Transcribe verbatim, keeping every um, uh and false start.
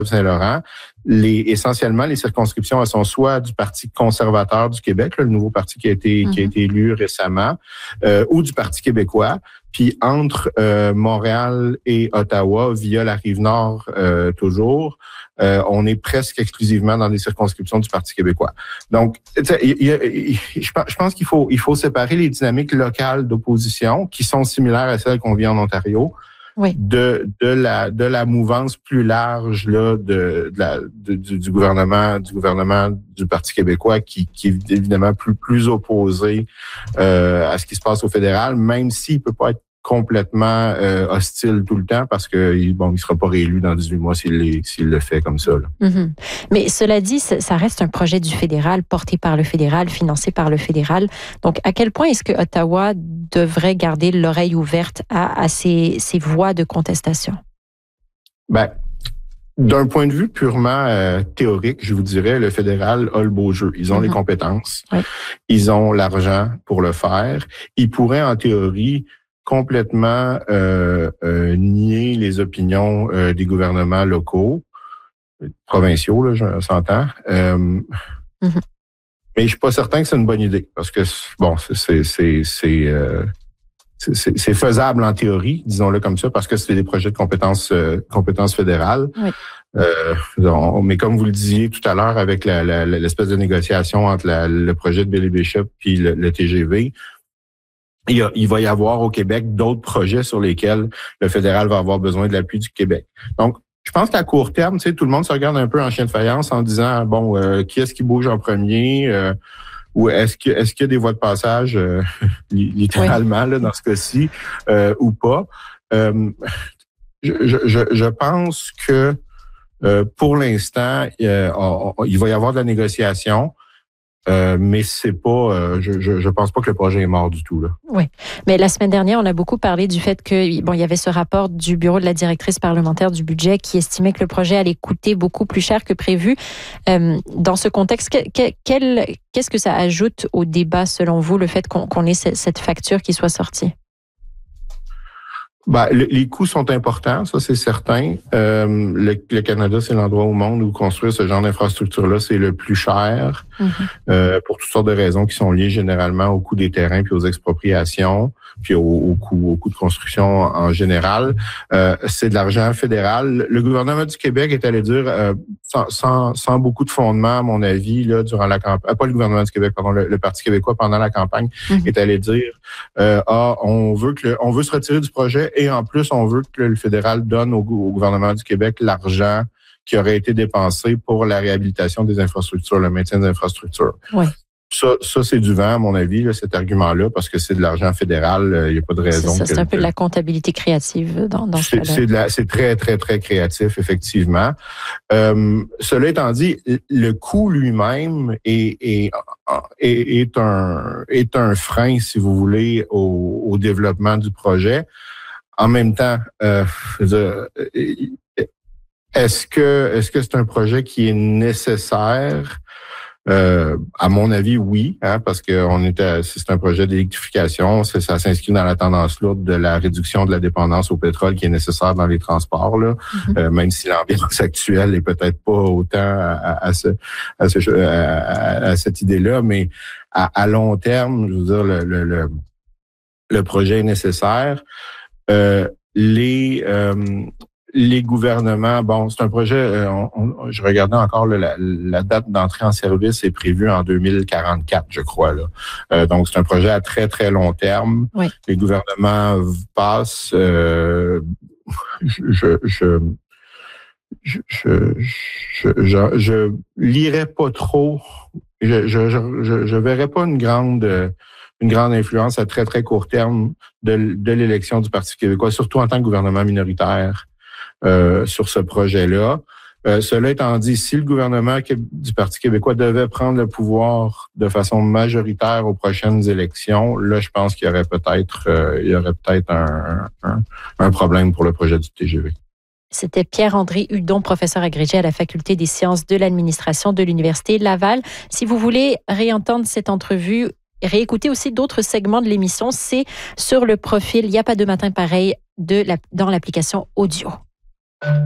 Saint-Laurent, les, essentiellement, les circonscriptions, elles sont soit du Parti conservateur du Québec, là, le nouveau parti qui a été, mm-hmm. qui a été élu récemment, euh, ou du Parti québécois. Puis entre euh, Montréal et Ottawa, via la Rive-Nord euh, toujours, euh, on est presque exclusivement dans des circonscriptions du Parti québécois. Donc, il y a, il, je pense qu'il faut, il faut séparer les dynamiques locales d'opposition qui sont similaires à celles qu'on vit en Ontario. Oui. De, de la de la mouvance plus large là de, de la de, du, du gouvernement du gouvernement du Parti québécois qui, qui est évidemment plus plus opposé euh, à ce qui se passe au fédéral, même s'il peut pas être complètement euh, hostile tout le temps parce que bon, il sera pas réélu dans dix-huit mois s'il s'il le fait comme ça. Là. Mm-hmm. Mais cela dit, ça reste un projet du fédéral, porté par le fédéral, financé par le fédéral. Donc, à quel point est-ce que Ottawa devrait garder l'oreille ouverte à, à ces, ces voies de contestation? Ben, d'un point de vue purement euh, théorique, je vous dirais, le fédéral a le beau jeu. Ils ont mm-hmm. les compétences, oui. Ils ont l'argent pour le faire. Ils pourraient, en théorie, complètement euh, euh, nier les opinions euh, des gouvernements locaux, provinciaux, là, je s'entends. Euh, mm-hmm. Mais je suis pas certain que c'est une bonne idée, parce que bon, c'est c'est c'est euh, c'est, c'est faisable en théorie, disons-le comme ça, parce que c'est des projets de compétences euh, compétences fédérales. Oui. Euh, on, mais comme vous le disiez tout à l'heure, avec la, la, l'espèce de négociation entre la, le projet de Billy Bishop puis le, le T G V. Il, y a, il va y avoir au Québec d'autres projets sur lesquels le fédéral va avoir besoin de l'appui du Québec. Donc, je pense qu'à court terme, tu sais, tout le monde se regarde un peu en chien de faïence en disant bon, euh, qui est-ce qui bouge en premier, euh, ou est-ce que est-ce qu'il y a des voies de passage euh, littéralement oui. là dans ce cas-ci euh, ou pas. Euh, je, je, je pense que euh, pour l'instant, euh, on, on, il va y avoir de la négociation. Euh, mais c'est pas, euh, je, je je pense pas que le projet est mort du tout là. Oui, mais la semaine dernière, on a beaucoup parlé du fait que bon, il y avait ce rapport du bureau de la directrice parlementaire du budget qui estimait que le projet allait coûter beaucoup plus cher que prévu. Euh, dans ce contexte, que, que, quel, qu'est-ce que ça ajoute au débat selon vous, le fait qu'on, qu'on ait cette facture qui soit sortie? Ben, le, les coûts sont importants, ça c'est certain. Euh, le, le Canada, c'est l'endroit au monde où construire ce genre d'infrastructure-là, c'est le plus cher, mm-hmm. euh, pour toutes sortes de raisons qui sont liées généralement au coût des terrains puis aux expropriations, puis au, au coût au coût de construction en général. Euh, c'est de l'argent fédéral. Le gouvernement du Québec est allé dire, euh, sans, sans, sans beaucoup de fondement, à mon avis, là, durant la campagne, pas le gouvernement du Québec, pardon, le, le Parti québécois pendant la campagne, mm-hmm. est allé dire, euh, ah, on veut que le, on veut se retirer du projet. Et en plus, on veut que le fédéral donne au, au gouvernement du Québec l'argent qui aurait été dépensé pour la réhabilitation des infrastructures, le maintien des infrastructures. Oui. Ça, ça c'est du vent, à mon avis, là, cet argument-là, parce que c'est de l'argent fédéral. Il euh, n'y a pas de raison. C'est, ça, que, c'est un peu de la comptabilité créative dans, dans ce c'est, cas-là. C'est, de la, c'est très, très, très créatif, effectivement. Euh, cela étant dit, le coût lui-même est, est, est, est, un, est un frein, si vous voulez, au, au développement du projet. En même temps, euh, est-ce que est-ce que c'est un projet qui est nécessaire? Euh, à mon avis, oui, hein, parce que on était, c'est un projet d'électrification, ça, ça s'inscrit dans la tendance lourde de la réduction de la dépendance au pétrole qui est nécessaire dans les transports, là, mm-hmm. euh, même si l'ambiance actuelle est peut-être pas autant à, à, à, ce, à, ce, à, à cette idée-là, mais à, à long terme, je veux dire, le, le, le, le projet est nécessaire. Euh, les euh, les gouvernements, bon, c'est un projet, euh, on, on, je regardais encore là, la, la date d'entrée en service est prévue en deux mille quarante-quatre, je crois. Là. Euh, donc, c'est un projet à très, très long terme. Oui. Les gouvernements passent. Euh, je, je, je, je, je, je, je, je lirais pas trop. Je, je, je, je verrais pas une grande... une grande influence à très, très court terme de, de l'élection du Parti québécois, surtout en tant que gouvernement minoritaire euh, sur ce projet-là. Euh, cela étant dit, si le gouvernement du Parti québécois devait prendre le pouvoir de façon majoritaire aux prochaines élections, là, je pense qu'il y aurait peut-être euh, il y aurait peut-être un, un, un problème pour le projet du T G V. C'était Pierre-André Hudon, professeur agrégé à la Faculté des sciences de l'administration de l'Université Laval. Si vous voulez réentendre cette entrevue, réécouter aussi d'autres segments de l'émission, c'est sur le profil Il n'y a pas de matin pareil de la, dans l'application audio.